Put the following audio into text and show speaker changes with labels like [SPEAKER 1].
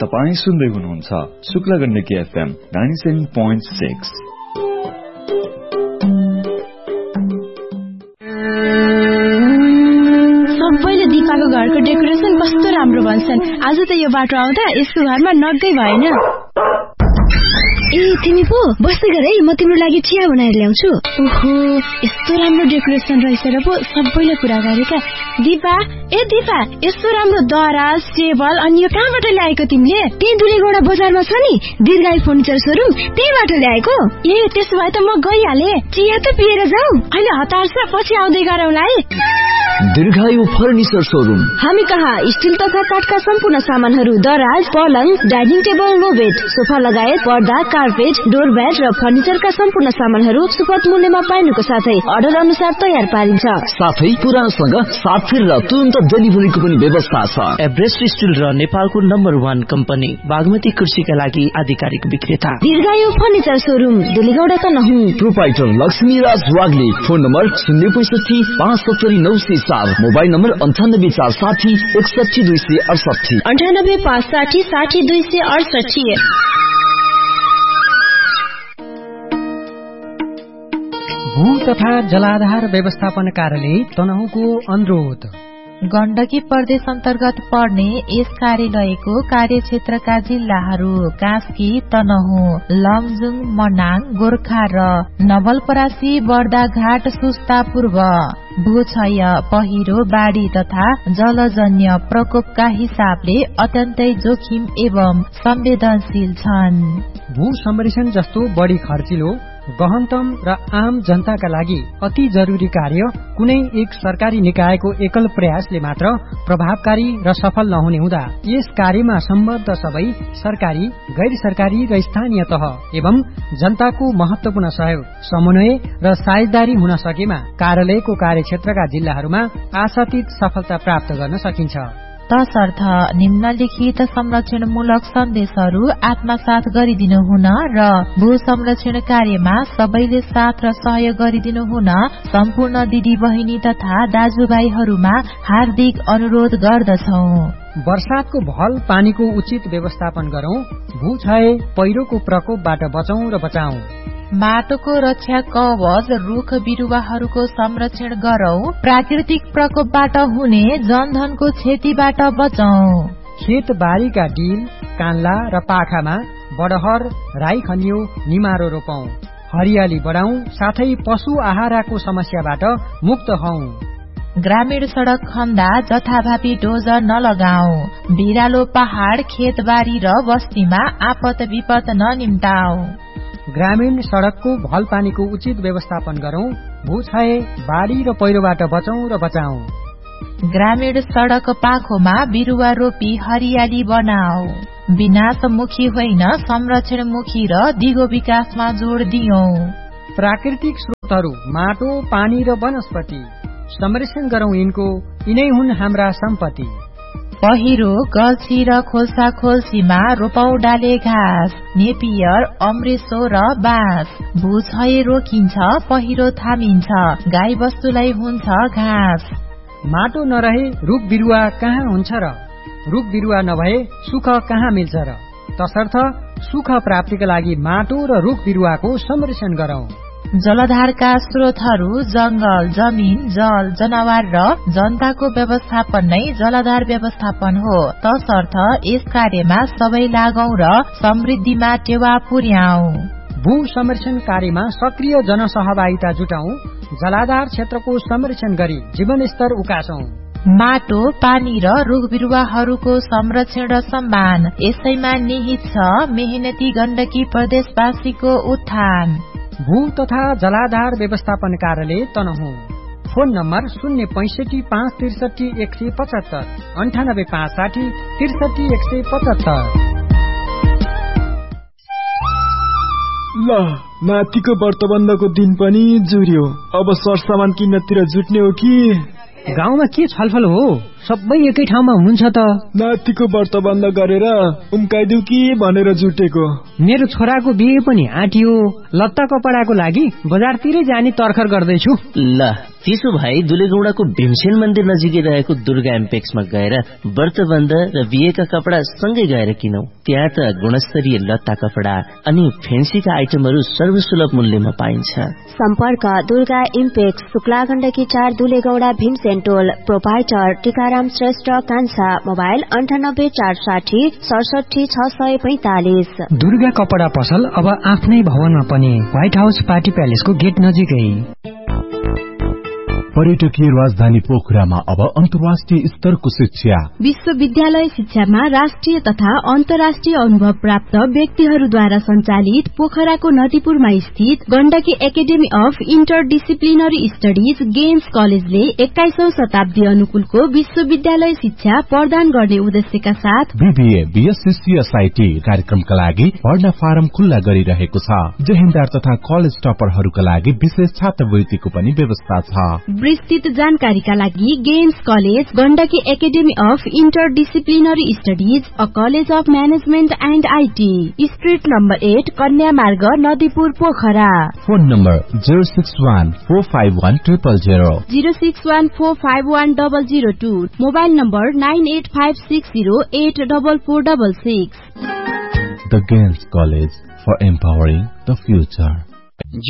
[SPEAKER 1] तपाई सुन्दै हुनुहुन्छ शुक्लगण्डकी FM 97.6।
[SPEAKER 2] सबैले दिपाको घरको डेकोरेसन कस्तो राम्रो भन्छन्। आज त यो बाटो आउँदा यसको घरमा नगै भएन।
[SPEAKER 3] ए तिमी पो बस्दै गर है, म तिम्रो लागि चिया बनाएर ल्याउँछु।
[SPEAKER 2] ओहो, यस्तो राम्रो डेकोरेसन रहेछ र पो सबैले कुरा गरेका। दिपा, ए दिपा, यस्तो राम्रो दराज, टेबल अनि यो कहाँबाट ल्याएको तिमीले?
[SPEAKER 3] त्यही दुलेगौडा बजारमा छ नि दीर्घायु फर्निचर सोरुम, त्यहीबाट ल्याएको।
[SPEAKER 2] ए त्यसो भए त म गइहाले।
[SPEAKER 3] चिया त पिएर जाऊ।
[SPEAKER 2] अहिले हतार छ, पछि आउँदै गरौँला है।
[SPEAKER 4] दीर्घायु फर्निचर सोरुम।
[SPEAKER 3] हामी कहाँ स्टिल तथा काठका सम्पूर्ण सामानहरू, दराज, पलङ, डाइनिङ टेबल, लो बेड, सोफा लगायत पर्दा, कार्पेट, डोरम्याट र फर्निचरका सम्पूर्ण सामानहरू सुपथ मूल्यमा पाइनुको साथै अर्डर अनुसार तयार पारिन्छ।
[SPEAKER 4] साथै पुरानोसँग साथ फेर र तुरन्त डेलिभरीको पनि व्यवस्था छ।
[SPEAKER 5] एभरेस्ट स्टिल र नेपालको नम्बर 1 कम्पनी बागमती कृषिका लागि आधिकारिक विक्रेता
[SPEAKER 3] दीर्घायु furniture showroom, दुलेगौडा Tanahun.
[SPEAKER 4] Proprietor Laxmiraj Wagle. Phone number 065 570 904, mobile number 98 460 61 268,
[SPEAKER 3] 98 560 60 268।
[SPEAKER 6] भू तथा जलाधार व्यवस्थापन कार्यालय तनहुँको अनुरोध।
[SPEAKER 7] गण्डकी प्रदेश अन्तर्गत पर्ने यस कार्यालयको कार्यक्षेत्रका जिल्लाहरू कास्की, तनहुँ, लमजुङ, मनाङ, गोर्खा र नवलपरासी, बर्दाघाट, सुस्ता पूर्व भूक्षय, पहिरो, बाढी तथा जलजन्य प्रकोपका हिसाबले अत्यन्तै जोखिम एवं संवेदनशील छन्।
[SPEAKER 6] भू संरक्षण जस्तो बढी खर्चिलो, गहनतम र आम जनताका लागि अति जरुरी कार्य कुनै एक सरकारी निकायको एकल प्रयासले मात्र प्रभावकारी र सफल नहुने हुँदा यस कार्यमा सम्बद्ध सबै सरकारी, गैर सरकारी र स्थानीय तह एवं जनताको महत्वपूर्ण सहयोग, समन्वय र साझेदारी हुन सकेमा कार्यालयको कार्यक्षेत्रका जिल्लाहरूमा आशातीत सफलता प्राप्त गर्न सकिन्छ।
[SPEAKER 7] तसर्थ निम्नलिखित संरक्षणमूलक सन्देशहरू आत्मसात गरिदिनु हुन र भू संरक्षण कार्यमा सबैले साथ र सहयोग गरिदिनु हुन सम्पूर्ण दिदी बहिनी तथा दाजुभाइहरूमा हार्दिक अनुरोध गर्दछौं।
[SPEAKER 6] वर्षातको भल पानीको उचित व्यवस्थापन गरौं, भूक्षय पहिरोको प्रकोपबाट बचौं र बचाऊ।
[SPEAKER 7] माटोको रक्षा कवच रुख बिरुवाहरूको संरक्षण गरौं, प्राकृतिक प्रकोपबाट हुने जनधनको क्षतिबाट बचौं।
[SPEAKER 6] खेत बारीका डिल, कान्ला र पाखामा बडहर, राई खनियो, निमारो रोपौं, हरियाली बढाउँ, साथै पशु आहाराको समस्याबाट मुक्त हौं।
[SPEAKER 7] ग्रामीण सड़क खन्दा जथाभावी डोजर नलगाऊ, भिरालो पहाड़, खेतबारी र बस्तीमा आपत विपत ननिम्ताऊ।
[SPEAKER 6] ग्रामीण सड़कको भल पानीको उचित व्यवस्थापन गरौं, भूक्षय, बाढी र पहिरोबाट बचौं र बचाऊ।
[SPEAKER 7] ग्रामीण सड़क पाखोमा बिरुवा रोपी हरियाली बनाऊ, विनाशमुखी होइन संरक्षणमुखी र दिगो विकासमा जोड़ दियौं।
[SPEAKER 6] प्राकृतिक स्रोतहरू माटो, पानी र वनस्पति संरक्षण गरौं, यिनै हुन् हाम्रा सम्पत्ति।
[SPEAKER 7] पहिरो, गल्छी र खोल्सा खोल्सीमा रोपौ डाले घाँस, नेपियर, अम्रेसो र बाँस। भूक्षय रोकिन्छ, पहिरो थामिन्छ, गाई बस्तुलाई हुन्छ घाँस।
[SPEAKER 6] माटो नरहे रुख बिरुवा कहाँ हुन्छ र? रुख बिरुवा नभए सुख कहाँ मिल्छ र? तसर्थ सुख प्राप्तिका लागि माटो र रुख बिरुवाको संरक्षण गरौं।
[SPEAKER 7] जलधारका स्रोतहरू जंगल, जमिन, जल, जनावर र जनताको व्यवस्थापन नै जलधार व्यवस्थापन हो। तसर्थ यस कार्यमा सबै लागौं र समृद्धिमा टेवा पुर्याऊ।
[SPEAKER 6] भू संरक्षण कार्यमा सक्रिय जनसहभागिता जुटाऊ, जलाधार क्षेत्रको संरक्षण गरी जीवनस्तर उकासौं।
[SPEAKER 7] माटो, पानी र रुख बिरुवाहरूको संरक्षण र सम्मान यसैमा निहित छ मेहनती गण्डकी प्रदेशवासीको उत्थान।
[SPEAKER 6] भू तथा जलाधार व्यवस्थापन कार्यालय तनहुँ। Phone number 065 563 175, 98 560 63 175।
[SPEAKER 8] ल नातिको व्रतबन्धको दिन पनि जुर्यो, अब सरसामान किन्नतिर जुट्ने हो कि?
[SPEAKER 6] गाउँमा के छलफल हो? सबै एकै ठाउँमा हुनुहुन्छ त?
[SPEAKER 8] नातिको व्रत बन्द गरेर उम्काइदेऊ कि भनेर जुटेको।
[SPEAKER 6] मेरो छोराको बिहे पनि आँटियो, लत्ता कपडाको लागि बजारतिरै जाने तर्खर गर्दैछु।
[SPEAKER 5] ल त्यसो भए दुलेगौडाको भीमसेन मन्दिर नजिकै रहेको दुर्गा एम्पेक्समा गएर व्रतबन्ध र बिहेका कपडा सँगै गएर किनौ। त्यहाँ त गुणस्तरीय लत्ता कपडा अनि फेन्सीका आइटमहरू सर्वसुलभ मूल्यमा पाइन्छ।
[SPEAKER 3] सम्पर्क दुर्गा इम्पेक्स, शुक्ला गण्डकी 4, दुलेगौडा, भीमसेन टोल। प्रोपाइटर टीकाराम श्रेष्ठ कान्छा। मोबाइल 9846 67 645।
[SPEAKER 6] दुर्गा कपडा पसल अब आफ्नै भवनमा पनि, व्हाइट हाउस पार्टी प्यालेसको गेट नजिकै।
[SPEAKER 9] पर्यटकीय राजधानी पोखरामा अब अन्तर्राष्ट्रिय स्तरको शिक्षा।
[SPEAKER 2] विश्वविद्यालय शिक्षामा राष्ट्रिय तथा अन्तर्राष्ट्रिय अनुभव प्राप्त व्यक्तिहरूद्वारा सञ्चालित पोखराको नदीपुरमा स्थित Gandaki academy of interdisciplinary studies games कलेजले 21औं शताब्दी अनुकूलको विश्वविद्यालय शिक्षा प्रदान गर्ने उद्देश्यका साथ
[SPEAKER 9] बीबीए, बीएससी, सीएसआईटी कार्यक्रमका लागि भर्ना फारम खुल्ला गरिरहेको छ। जहिन्दार तथा कलेज टपरहरूका लागि विशेष छात्रवृत्तिको पनि व्यवस्था छ।
[SPEAKER 2] विस्तृत जानकारीका लागि games college, Gandaki academy of interdisciplinary studies, a college of management and IT, street number 8, कन्या मार्ग, Nadipur, Pokhara.
[SPEAKER 9] Phone number 061451000,
[SPEAKER 2] 061451002, mobile number 9856084466।
[SPEAKER 9] The Games College for empowering the future.